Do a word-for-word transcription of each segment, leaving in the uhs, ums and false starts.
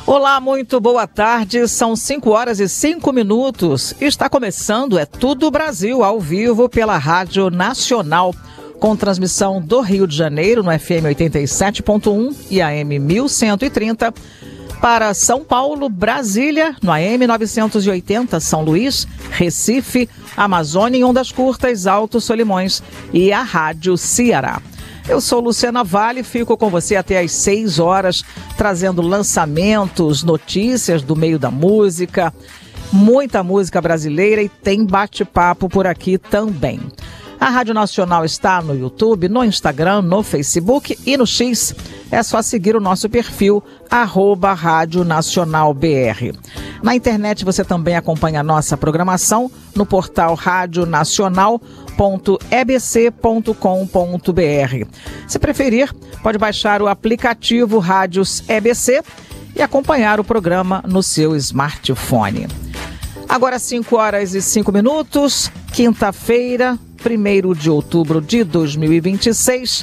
Olá, muito boa tarde, são cinco horas e cinco minutos. Está começando É Tudo Brasil, ao vivo pela Rádio Nacional, com transmissão do Rio de Janeiro no F M oitenta e sete ponto um e A M mil cento e trinta, para São Paulo, Brasília, no A M novecentos e oitenta, São Luís, Recife, Amazônia em ondas curtas, Alto Solimões e a Rádio Ceará. Eu sou Luciana Vale, fico com você até às seis horas, trazendo lançamentos, notícias do meio da música, muita música brasileira e tem bate-papo por aqui também. A Rádio Nacional está no YouTube, no Instagram, no Facebook e no X. É só seguir o nosso perfil, arroba Rádio Nacional B R. Na internet você também acompanha a nossa programação no portal rádio nacional ponto e b c ponto com ponto b r. Se preferir, pode baixar o aplicativo Rádios E B C e acompanhar o programa no seu smartphone. Agora cinco horas e cinco minutos, quinta-feira, primeiro de outubro de dois mil e vinte e seis,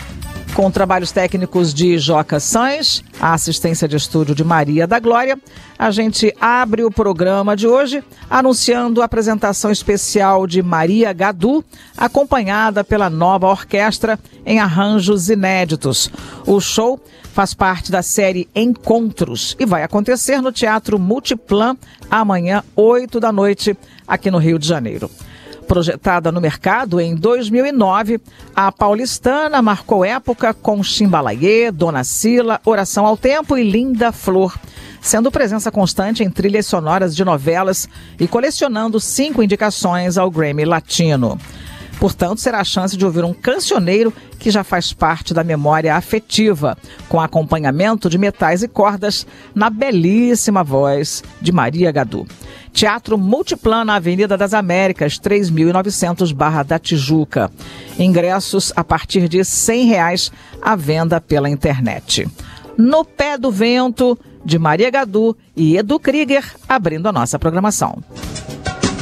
com trabalhos técnicos de Joca Sainz, a assistência de estúdio de Maria da Glória. A gente abre o programa de hoje anunciando a apresentação especial de Maria Gadu, acompanhada pela nova orquestra em arranjos inéditos. O show faz parte da série Encontros e vai acontecer no Teatro Multiplan amanhã, oito da noite, aqui no Rio de Janeiro. Projetada no mercado em dois mil e nove, a paulistana marcou época com Chimbalaê, Dona Cila, Oração ao Tempo e Linda Flor, sendo presença constante em trilhas sonoras de novelas e colecionando cinco indicações ao Grammy Latino. Portanto, será a chance de ouvir um cancioneiro que já faz parte da memória afetiva, com acompanhamento de metais e cordas na belíssima voz de Maria Gadu. Teatro Multiplan na Avenida das Américas, três mil e novecentos, Barra da Tijuca. Ingressos a partir de cem reais à venda pela internet. No Pé do Vento, de Maria Gadu e Edu Krieger, abrindo a nossa programação.